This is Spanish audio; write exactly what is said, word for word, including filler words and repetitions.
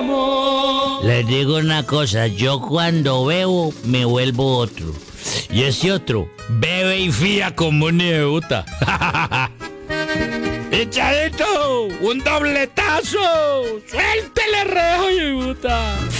amor. Les digo una cosa, yo cuando bebo me vuelvo otro. Y ese otro bebe y fía como ni de puta. ¡Echadito! ¡Un dobletazo! ¡Suéltele, rejo y puta!